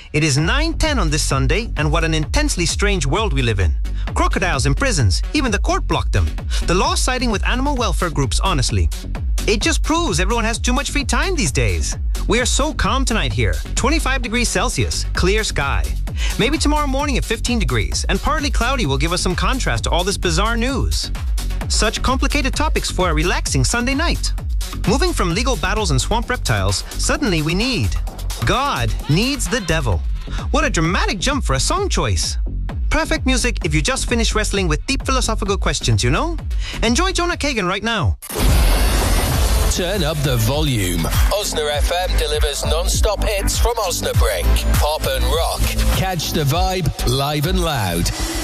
It is 9:10 on this Sunday, and what an intensely strange world we live in. Crocodiles in prisons, even the court blocked them. The law siding with animal welfare groups, honestly. It just proves everyone has too much free time these days. We are so calm tonight here. 25 degrees Celsius, clear sky. Maybe tomorrow morning at 15 degrees, and partly cloudy will give us some contrast to all this bizarre news. Such complicated topics for a relaxing Sunday night. Moving from legal battles and swamp reptiles, suddenly we need God Needs the Devil. What a dramatic jump for a song choice. Perfect music if you just finished wrestling with deep philosophical questions, you know? Enjoy Jonah Kagan right now. Turn up the volume. Osna FM delivers non-stop hits from Osnabrück. Pop and rock. Catch the vibe live and loud.